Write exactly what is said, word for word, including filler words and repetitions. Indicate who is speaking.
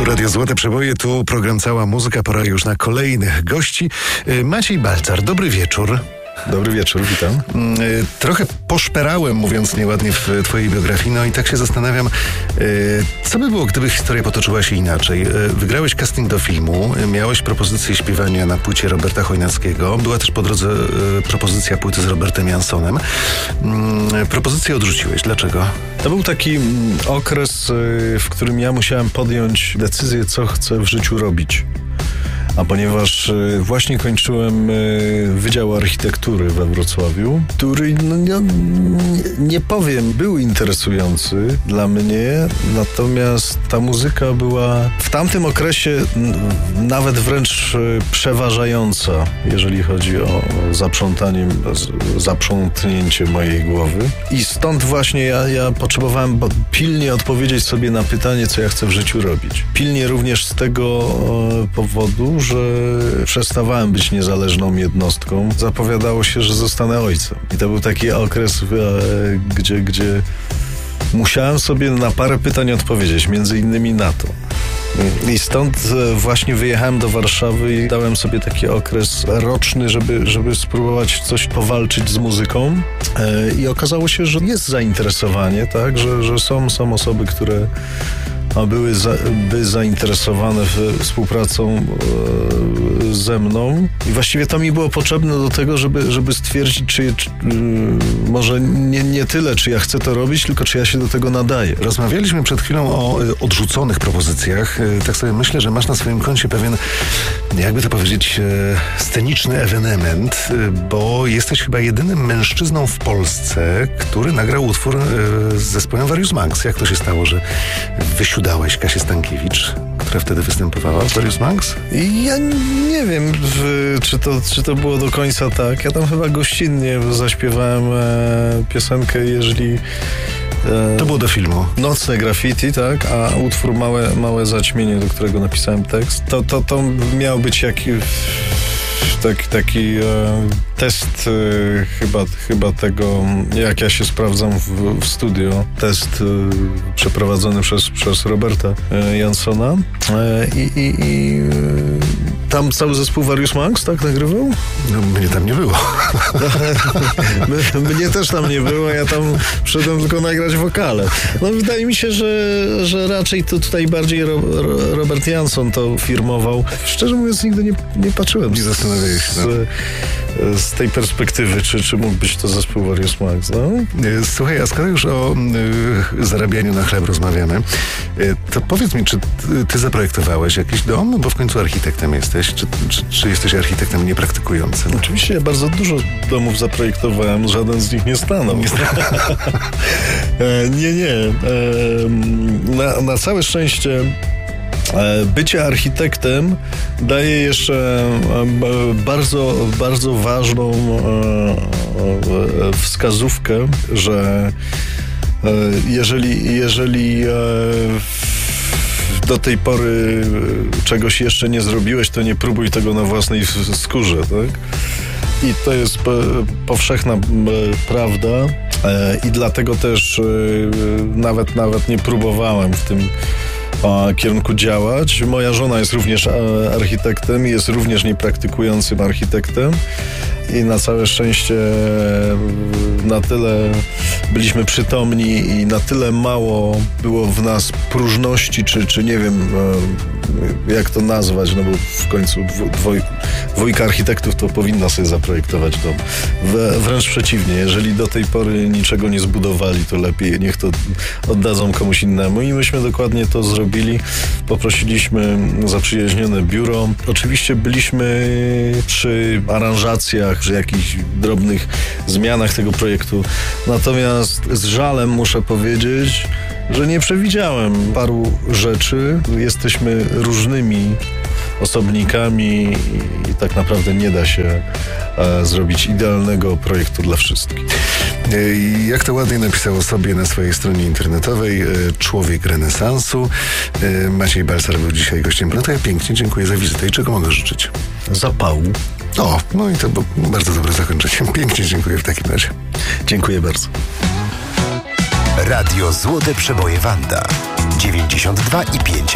Speaker 1: Tu Radio Złote Przeboje, tu program Cała Muzyka. Pora już na kolejnych gości. Maciej Balcar, dobry wieczór.
Speaker 2: Dobry wieczór, witam.
Speaker 1: Trochę poszperałem, mówiąc nieładnie, w twojej biografii, no i tak się zastanawiam, co by było, gdyby historia potoczyła się inaczej. Wygrałeś casting do filmu, miałeś propozycję śpiewania na płycie Roberta Chojnackiego, była też po drodze propozycja płyty z Robertem Jansonem. Propozycję odrzuciłeś. Dlaczego?
Speaker 2: To był taki okres, w którym ja musiałem podjąć decyzję, co chcę w życiu robić. A ponieważ właśnie kończyłem Wydział Architektury we Wrocławiu, który, no, nie, nie powiem, był interesujący dla mnie, natomiast ta muzyka była w tamtym okresie nawet wręcz przeważająca, jeżeli chodzi o zaprzątanie, zaprzątnięcie mojej głowy. I stąd właśnie ja, ja potrzebowałem pilnie odpowiedzieć sobie na pytanie, co ja chcę w życiu robić. Pilnie również z tego powodu, że przestawałem być niezależną jednostką. Zapowiadało się, że zostanę ojcem. I to był taki okres, gdzie, gdzie musiałem sobie na parę pytań odpowiedzieć, między innymi na to. I stąd właśnie wyjechałem do Warszawy i dałem sobie taki okres roczny, żeby, żeby spróbować coś powalczyć z muzyką. I okazało się, że jest zainteresowanie, tak, że, że są, są osoby, które a były za, by zainteresowane współpracą e, ze mną. I właściwie to mi było potrzebne do tego, żeby, żeby stwierdzić, czy, czy y, może nie, nie tyle, czy ja chcę to robić, tylko czy ja się do tego nadaję.
Speaker 1: Rozmawialiśmy przed chwilą o y, odrzuconych propozycjach. Y, tak sobie myślę, że masz na swoim koncie pewien, jakby to powiedzieć, y, sceniczny ewenement, y, bo jesteś chyba jedynym mężczyzną w Polsce, który nagrał utwór y, z zespołem Various Monks. Jak to się stało, że wysiadłeś dałeś Kasię Stankiewicz, która wtedy występowała w Various Monks?
Speaker 2: I ja nie wiem, czy to, czy to było do końca tak. Ja tam chyba gościnnie zaśpiewałem e, piosenkę, jeżeli... E,
Speaker 1: to było do filmu.
Speaker 2: Nocne graffiti, tak, a utwór Małe, małe zaćmienie, do którego napisałem tekst, to, to, to miał być jakiś... Tak, taki e, test e, chyba, chyba tego, jak ja się sprawdzam w, w studio. Test e, przeprowadzony przez, przez Roberta e, Jansona. E, I i, i e, tam cały zespół Various Monks, tak, nagrywał?
Speaker 1: No, mnie tam nie było.
Speaker 2: Mnie też tam nie było, ja tam przyszedłem tylko nagrać wokale. No wydaje mi się, że, że raczej to tutaj bardziej Ro, Ro, Robert Janson to firmował. Szczerze mówiąc, nigdy nie, nie patrzyłem.
Speaker 1: Nie zastanawiałem się. No.
Speaker 2: Z, z tej perspektywy, czy, czy mógł być to zespół Various Monks, no?
Speaker 1: Słuchaj, a skoro już o y, zarabianiu na chleb rozmawiamy, y, to powiedz mi, czy ty, ty zaprojektowałeś jakiś dom? Bo w końcu architektem jesteś. Czy, czy, czy jesteś architektem niepraktykującym?
Speaker 2: Oczywiście ja bardzo dużo domów zaprojektowałem, żaden z nich nie stanął. Nie, nie. nie. Na, na całe szczęście bycie architektem daje jeszcze bardzo, bardzo ważną wskazówkę, że jeżeli, jeżeli do tej pory czegoś jeszcze nie zrobiłeś, to nie próbuj tego na własnej skórze, tak? I to jest powszechna prawda i dlatego też nawet, nawet nie próbowałem w tym kierunku działać. Moja żona jest również architektem i jest również niepraktykującym architektem i na całe szczęście na tyle byliśmy przytomni i na tyle mało było w nas próżności, czy, czy nie wiem jak to nazwać, no bo w końcu dwoj, dwójka architektów to powinna sobie zaprojektować dom. Wręcz przeciwnie, jeżeli do tej pory niczego nie zbudowali, to lepiej niech to oddadzą komuś innemu i myśmy dokładnie to zrobili. Poprosiliśmy zaprzyjaźnione biuro. Oczywiście byliśmy przy aranżacjach, przy jakichś drobnych zmianach tego projektu. Natomiast z żalem muszę powiedzieć, że nie przewidziałem paru rzeczy. Jesteśmy różnymi osobnikami i, i tak naprawdę nie da się e, zrobić idealnego projektu dla wszystkich.
Speaker 1: Jak to ładnie napisał o sobie na swojej stronie internetowej człowiek renesansu. Maciej Balcar był dzisiaj gościem. No to ja pięknie dziękuję za wizytę i czego mogę życzyć?
Speaker 2: Zapału.
Speaker 1: O, no i to było bardzo dobre zakończenie. Pięknie dziękuję w takim razie.
Speaker 2: Dziękuję bardzo.
Speaker 3: Radio Złote Przeboje Wanda dziewięćdziesiąt dwa i pięć